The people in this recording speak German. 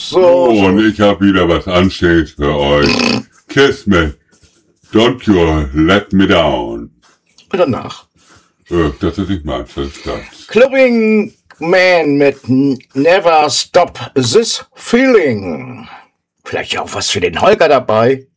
Und ich habe wieder was Anständiges für euch. Kiss me, don't you let me down. Und danach. Das ist nicht meins, das ist das. Clubbing Man mit Never Stop This Feeling. Vielleicht auch was für den Holger dabei.